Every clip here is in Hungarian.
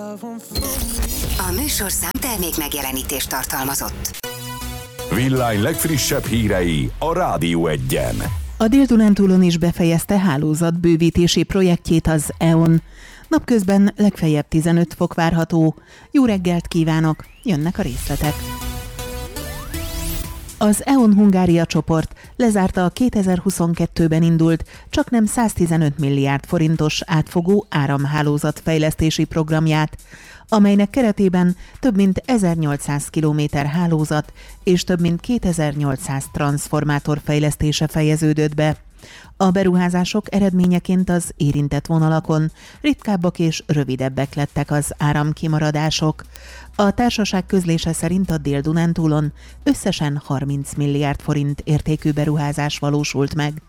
A műsorszám termék megjelenítést tartalmazott. Villány legfrissebb hírei a Rádió Egyen. A Dél-Dunántúlon is befejezte hálózatbővítési projektjét az E.ON. Napközben legfeljebb 15 fok várható. Jó reggelt kívánok, jönnek a részletek. Az E.ON Hungária csoport lezárta a 2022-ben indult, csaknem 115 milliárd forintos átfogó áramhálózatfejlesztési programját, amelynek keretében több mint 1800 kilométer hálózat és több mint 2800 transzformátor fejlesztése fejeződött be. A beruházások eredményeként az érintett vonalakon ritkábbak és rövidebbek lettek az áramkimaradások. A társaság közlése szerint a Dél-Dunántúlon összesen 30 milliárd forint értékű beruházás valósult meg.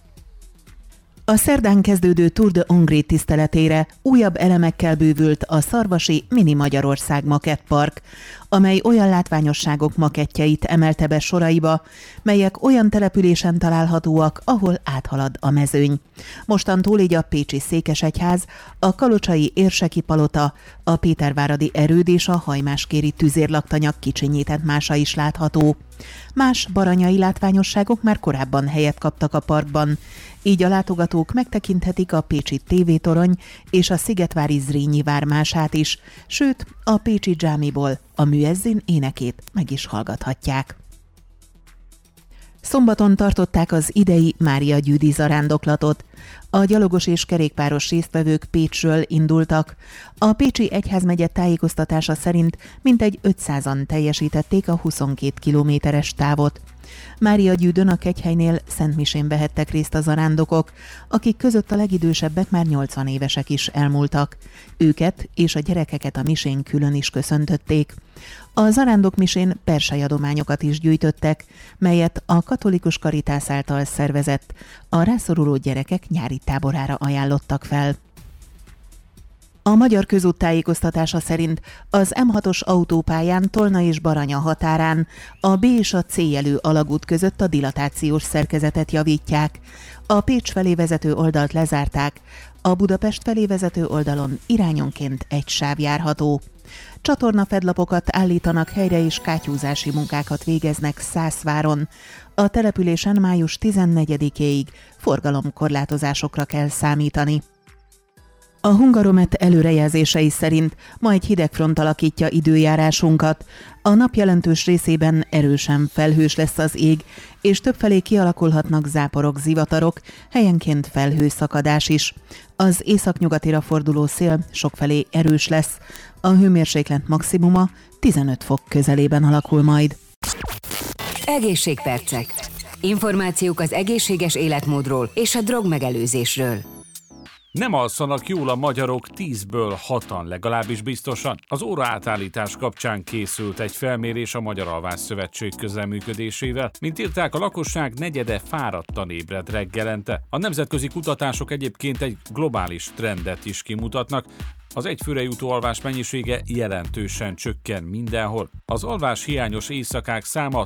A szerdán kezdődő Tour de Hongrie tiszteletére újabb elemekkel bővült a szarvasi Mini Magyarország makettpark, amely olyan látványosságok makettjeit emelte be soraiba, melyek olyan településen találhatóak, ahol áthalad a mezőny. Mostantól így a pécsi székesegyház, a kalocsai érseki palota, a péterváradi erőd és a hajmáskéri tüzérlaktanyag kicsinyített mása is látható. Más baranyai látványosságok már korábban helyet kaptak a parkban, így a látogatók megtekinthetik a pécsi tévétorony és a szigetvári Zrínyi vármását is, sőt a pécsi dzsámiból a műezzin énekét meg is hallgathatják. Szombaton tartották az idei Mária Gyüdi zarándoklatot. A gyalogos és kerékpáros résztvevők Pécsről indultak. A pécsi egyházmegye tájékoztatása szerint mintegy 500-an teljesítették a 22 kilométeres távot. Mária Gyűdön a kegyhelynél szentmisén vehettek részt a zarándokok, akik között a legidősebbek már 80 évesek is elmúltak. Őket és a gyerekeket a misén külön is köszöntötték. A zarándok misén persely-adományokat is gyűjtöttek, melyet a katolikus Karitász által szervezett, a rászoruló gyerekek nyári táborára ajánlottak fel. A Magyar Közút tájékoztatása szerint az M6-os autópályán Tolna és Baranya határán a B és a C jelű alagút között a dilatációs szerkezetet javítják. A Pécs felé vezető oldalt lezárták, a Budapest felé vezető oldalon irányonként egy sáv járható. Csatornafedlapokat állítanak helyre és kátyúzási munkákat végeznek Szászváron. A településen május 14-éig forgalomkorlátozásokra kell számítani. A Hungaromet előrejelzései szerint ma egy hidegfront alakítja időjárásunkat. A nap jelentős részében erősen felhős lesz az ég, és többfelé kialakulhatnak záporok, zivatarok, helyenként felhőszakadás is. Az északnyugatira forduló szél sokfelé erős lesz. A hőmérséklet maximuma 15 fok közelében alakul majd. Egészségpercek. Információk az egészséges életmódról és a drogmegelőzésről. Nem alszanak jól a magyarok 10-ből 6-an legalábbis biztosan. Az óraátállítás kapcsán készült egy felmérés a Magyar Alvásszövetség közreműködésével. Mint írták, a lakosság negyede fáradtan ébred reggelente. A nemzetközi kutatások egyébként egy globális trendet is kimutatnak. Az egyfőre jutó alvás mennyisége jelentősen csökken mindenhol. Az alvás hiányos éjszakák száma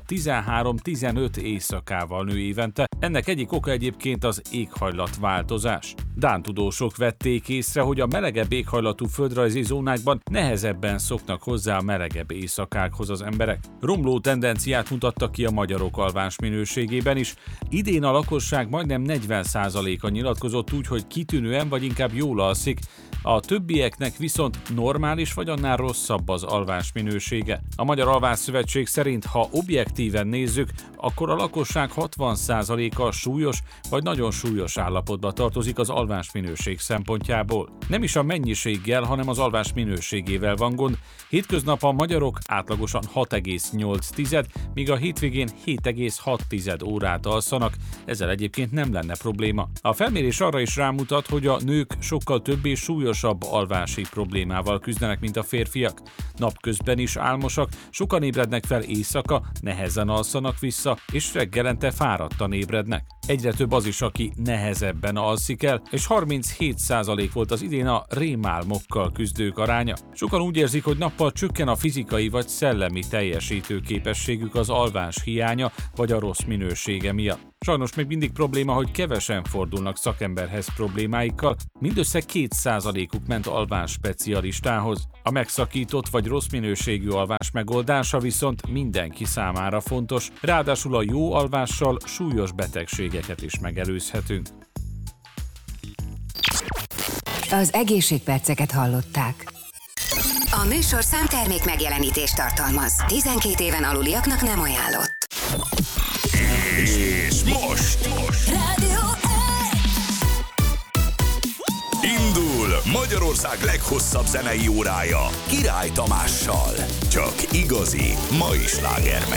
13-15 éjszakával nő évente. Ennek egyik oka egyébként az éghajlatváltozás. Dán tudósok vették észre, hogy a melegebb éghajlatú földrajzi zónákban nehezebben szoknak hozzá a melegebb éjszakákhoz az emberek. Romló tendenciát mutattak ki a magyarok alvás minőségében is. Idén a lakosság majdnem 40%-a nyilatkozott úgy, hogy kitűnően vagy inkább jól alszik, a többieknek viszont normális vagy annál rosszabb az alvás minősége. A Magyar Alvásszövetség szerint, ha objektíven nézzük, akkor a lakosság 60%-a súlyos vagy nagyon súlyos állapotba tartozik az alvás minőség szempontjából. Nem is a mennyiséggel, hanem az alvás minőségével van gond. Hétköznap a magyarok átlagosan 6,8, míg a hétvégén 7,6 órát alszanak, ezzel egyébként nem lenne probléma. A felmérés arra is rámutat, hogy a nők sokkal több és súlyosabb alvási problémával küzdenek, mint a férfiak. Napközben is álmosak, sokan ébrednek fel éjszaka, nehezen alszanak vissza, és reggelente fáradtan ébrednek. Egyre több az is, aki nehezebben alszik el, és 37% volt az idén a rémálmokkal küzdők aránya. Sokan úgy érzik, hogy nappal csökken a fizikai vagy szellemi teljesítő képességük az alvás hiánya vagy a rossz minősége miatt. Sajnos még mindig probléma, hogy kevesen fordulnak szakemberhez problémáikkal, mindössze 2%-uk ment alvás specialistához. A megszakított vagy rossz minőségű alvás megoldása viszont mindenki számára fontos, ráadásul a jó alvással súlyos betegségeket is megelőzhetünk. Az egészségperceket hallották. A műsorszám termék megjelenítést tartalmaz. 12 éven aluliaknak nem ajánlott. És most Rádió indul Magyarország leghosszabb zenei órája Király Tamással. Csak igazi mai slágermek.